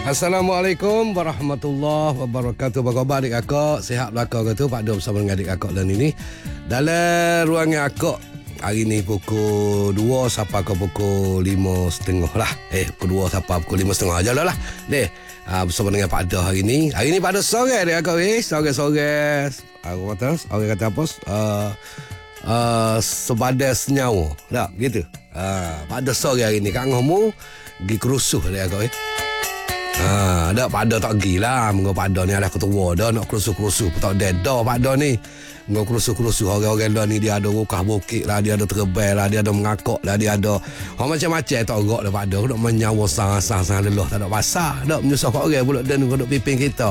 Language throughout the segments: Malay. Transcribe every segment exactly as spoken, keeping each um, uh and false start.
Assalamualaikum warahmatullahi wabarakatuh. Apa khabar adik kakak? Sihat belakang ke tu? Pak Do bersama dengan adik kakak dan ini dalam ruangan akak hari ni pukul dua sampai ke pukul lima setengah lah. Eh, pukul dua sampai pukul lima setengah je lah lah. Deh, uh, bersama dengan Pak Do hari ni. Hari ni Pak Do sore adik kakak eh. Sore-sore. Aku kata, orang kata apa? Uh, uh, sebadai senyawa. Tak, gitu. Uh, Pak Do sore hari ni. Kak Ngomu pergi kerusuh adik kakak eh. Ha, dak pada tak gila mengo pada ni adalah ketua dah nak kerusuh-kerusuh tak dedah pada ni mengo kerusuh-kerusuh orang-orang dah ni dia ada rukah bukit lah, dia ada terbel lah, dia ada mengakak lah, dia ada oh, macam-macam tak gerak dah pada nak menyawa sang-sang lelah tak ada pasal dak menyusah kat orang pula dan duk pimpin kita.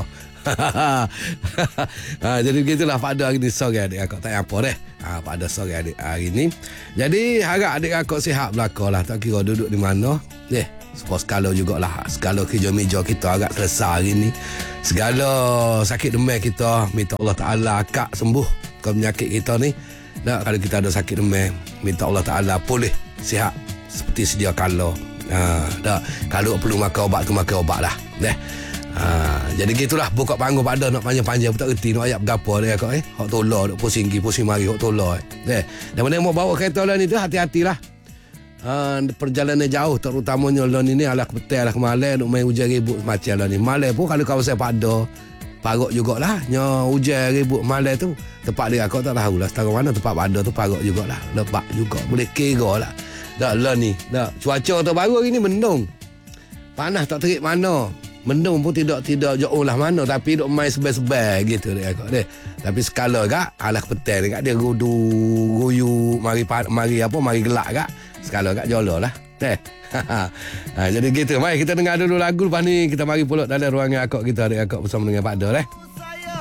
Ha, jadi begitulah pada hari ni sore adik akak tak apa deh. Ha, pada sore adik hari ni. Jadi harap adik akak sihat belaka lah, tak kira duduk di mana. Deh, supaya segala jugalah, segala kerja-meja kita agak selesai hari ni. Segala sakit demam kita minta Allah Ta'ala akak sembuh ke penyakit kita ni. Nah, kalau kita ada sakit demam minta Allah Ta'ala pulih sihat seperti sedia kala. Ha, dah, kalau perlu makan obat tu makan obat lah. Deh. Ha, jadi gitulah buka panggung pada nak panjang-panjang tak reti nak ayat berapa dia kau eh. Hak tolak duk pusing gi pusing mari hak tolak. Eh. Dan mana mau bawa kereta lah ni tu hati-hatilah. Uh, perjalanan jauh terutamanya lah ni alah kebetul lah kemalan nak main hujan ribut macam lah ni. Malam pun kalau kawasan pada parok jugalah nya hujan ribut malam tu tempat dia aku tak tahulah setara mana tempat pada tu parok jugalah lebat juga boleh kira lah dak lah ni dak cuaca tu baru hari ni mendung panas tak terik mana mendung pun tidak tidak jauh lah mana tapi duk main sebel-sebel gitu dia aku deh tapi skala gak alah kebetul dekat dia gudu guyu mari mari apa mari gelak gak sekala kat jolo lah. Eh. Ha, jadi gitu. Mari kita dengar dulu lagu lepas ni kita mari pulak dalam ruangan akak kita adik akak bersama dengan Pak Do eh.